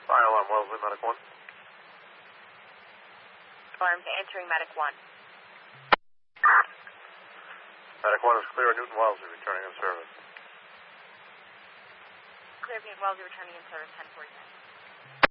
Fire alarm, Wellesley, Medic 1. Alarm to entering Medic 1. Medic 1 is clear. Newton Wellesley returning in service. Clear, Newton Wellesley returning in service, 1049.